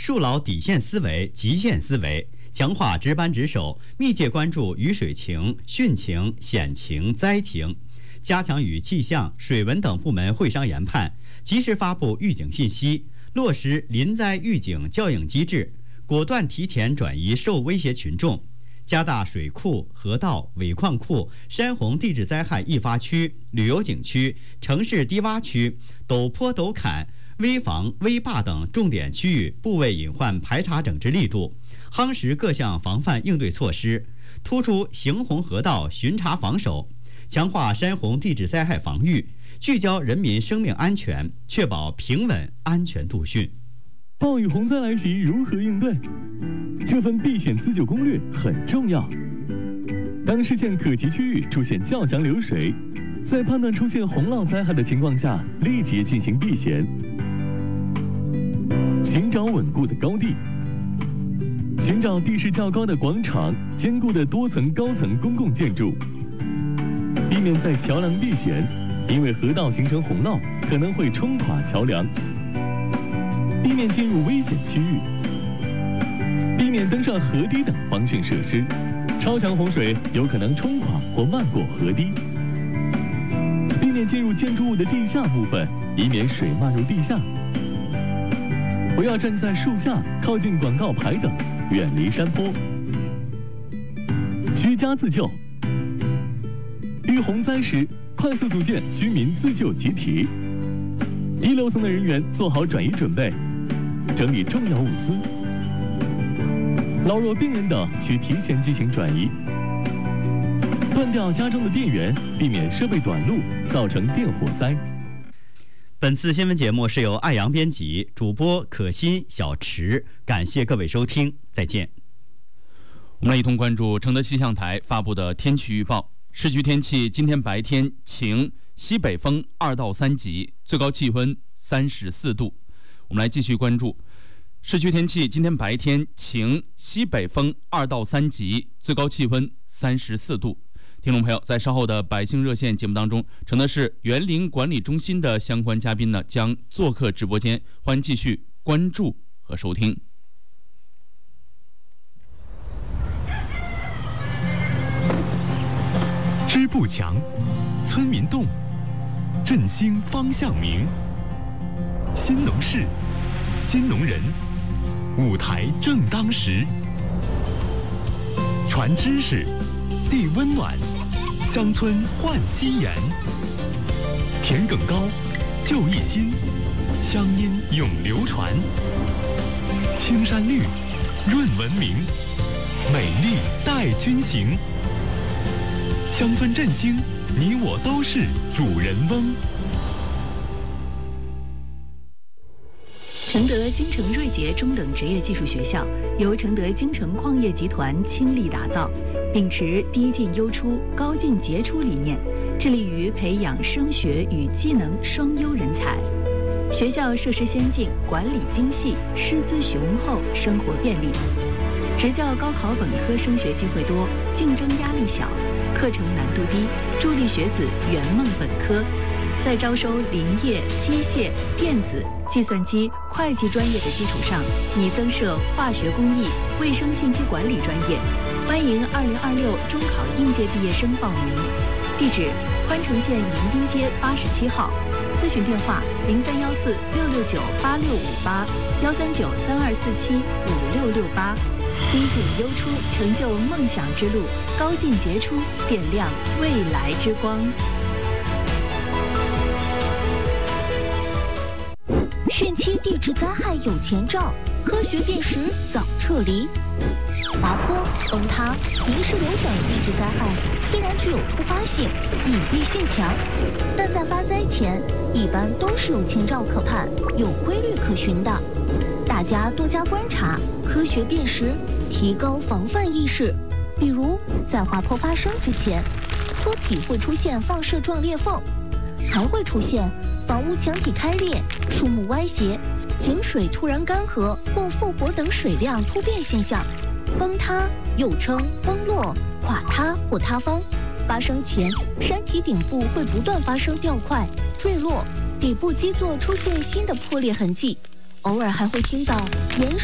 树牢底线思维、极限思维，强化值班值守，密切关注雨水情、汛情、险情、灾情，加强与气象、水文等部门会商研判，及时发布预警信息，落实临灾预警校应机制，果断提前转移受威胁群众，加大水库、河道、尾矿库、山洪地质灾害易发区、旅游景区、城市低洼区、陡坡陡坎、危房、危坝等重点区域部位隐患排查整治力度，夯实各项防范应对措施，突出行洪河道巡查防守，强化山洪地质灾害防御，聚焦人民生命安全，确保平稳安全度汛。 暴雨洪灾来袭，如何应对？这份避险自救攻略很重要。当视线可及区域出现较强流水，在判断出现洪涝灾害的情况下，立即进行避险。寻找稳固的高地，寻找地势较高的广场、坚固的多层高层公共建筑，避免在桥梁避险，因为河道形成洪涝可能会冲垮桥梁。避免进入危险区域，避免登上河堤等防汛设施，超强洪水有可能冲垮或漫过河堤。避免进入建筑物的地下部分，以免水漫入地下。不要站在树下、靠近广告牌等，远离山坡。居家自救，遇洪灾时，快速组建居民自救集体。一楼层的人员做好转移准备，整理重要物资，老弱病人等需提前进行转移，断掉家中的电源，避免设备短路造成电火灾。 本次新闻节目是由艾阳编辑，主播可心、小池，感谢各位收听，再见。 我们来一同关注承德气象台发布的天气预报。市区天气：今天白天晴，西北风2到3级，最高气温34度。我们来继续关注市区天气：今天白天晴，西北风2到3级，最高气温34度。听众朋友，在稍后的百姓热线节目当中，承德市园林管理中心的相关嘉宾呢将做客直播间，欢迎继续关注和收听。 支部强，村民动，振兴方向明。新农事，新农人，舞台正当时。传知识，递温暖，乡村焕新颜。田埂高，就一心，乡音永流传。青山绿，润文明，美丽带军行。乡村振兴，你我都是主人翁。 承德京城瑞杰中等职业技术学校由承德京城矿业集团倾力打造，秉持低进优出、高进杰出理念，致力于培养升学与技能双优人才。学校设施先进，管理精细，师资雄厚，生活便利。职教高考本科升学机会多，竞争压力小，课程难度低，助力学子圆梦本科。在招收林业、机械、电子、计算机、会计专业的基础上，拟增设化学工艺、卫生信息管理专业。欢迎2026中考应届毕业生报名。地址：宽城县迎宾街87号。咨询电话：03146698，13932475668。低进优出，成就梦想之路；高进杰出，点亮未来之光。 汛期地质灾害有前兆，科学辨识早撤离。滑坡、崩塌、泥石流等地质灾害虽然具有突发性、隐蔽性强，但在发灾前一般都是有前兆可盼、有规律可循的。大家多加观察，科学辨识，提高防范意识。比如在滑坡发生之前，坡体会出现放射状裂缝，还会出现房屋墙体开裂、树木歪斜、井水突然干涸或复活等水量突变现象。崩塌又称崩落、垮塌或塌方，发生前山体顶部会不断发生掉块、坠落，底部基座出现新的破裂痕迹，偶尔还会听到岩